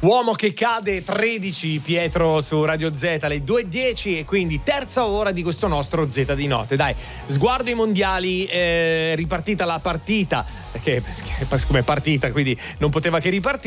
Uomo che cade 13, Pietro su Radio Z alle 2:10 e quindi terza ora di questo nostro Z di notte. Dai, sguardo ai mondiali, ripartita la partita, perché come è partita, quindi non poteva che ripartire.